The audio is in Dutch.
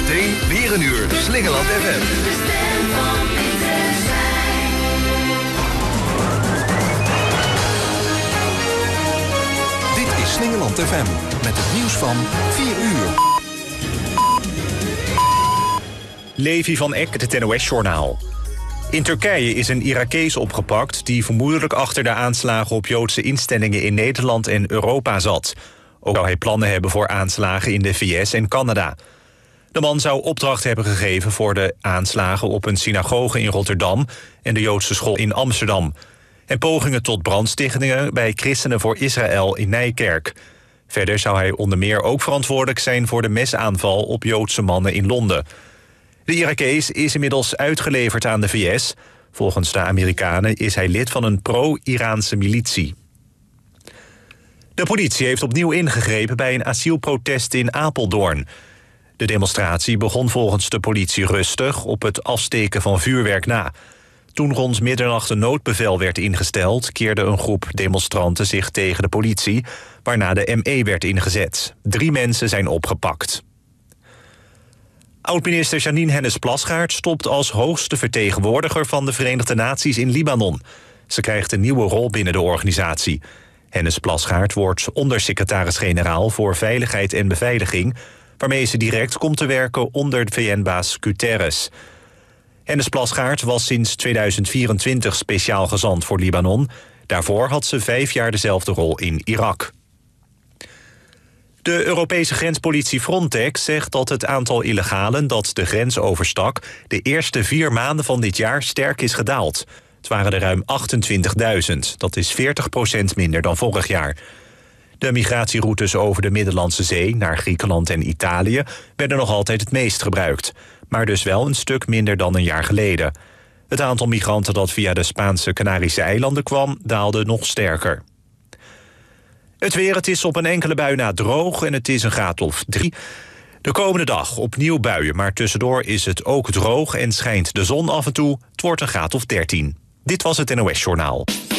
Zometeen weer een uur Slingeland FM. Dit is Slingeland FM met het nieuws van 4 uur. Levi van Eck, het NOS-journaal. In Turkije is een Irakees opgepakt die vermoedelijk achter de aanslagen op Joodse instellingen in Nederland en Europa zat. Ook zou hij plannen hebben voor aanslagen in de VS en Canada. De man zou opdracht hebben gegeven voor de aanslagen op een synagoge in Rotterdam en de Joodse school in Amsterdam. En pogingen tot brandstichtingen bij Christenen voor Israël in Nijkerk. Verder zou hij onder meer ook verantwoordelijk zijn voor de mesaanval op Joodse mannen in Londen. De Irakees is inmiddels uitgeleverd aan de VS. Volgens de Amerikanen is hij lid van een pro-Iraanse militie. De politie heeft opnieuw ingegrepen bij een asielprotest in Apeldoorn. De demonstratie begon volgens de politie rustig op het afsteken van vuurwerk na. Toen rond middernacht een noodbevel werd ingesteld, keerde een groep demonstranten zich tegen de politie, waarna de ME werd ingezet. 3 mensen zijn opgepakt. Oud-minister Jeanine Hennis-Plasgaard stopt als hoogste vertegenwoordiger van de Verenigde Naties in Libanon. Ze krijgt een nieuwe rol binnen de organisatie. Hennis-Plasgaard wordt ondersecretaris-generaal voor Veiligheid en Beveiliging, waarmee ze direct komt te werken onder VN-baas Guterres. Hennis-Plasgaard was sinds 2024 speciaal gezant voor Libanon. Daarvoor had ze 5 jaar dezelfde rol in Irak. De Europese grenspolitie Frontex zegt dat het aantal illegalen dat de grens overstak de eerste 4 maanden van dit jaar sterk is gedaald. Het waren er ruim 28.000. Dat is 40% minder dan vorig jaar. De migratieroutes over de Middellandse Zee naar Griekenland en Italië werden nog altijd het meest gebruikt, maar dus wel een stuk minder dan een jaar geleden. Het aantal migranten dat via de Spaanse Canarische eilanden kwam daalde nog sterker. Het weer, het is op een enkele bui na droog en het is een graad of 3. De komende dag opnieuw buien, maar tussendoor is het ook droog en schijnt de zon af en toe. Het wordt een graad of 13. Dit was het NOS-journaal.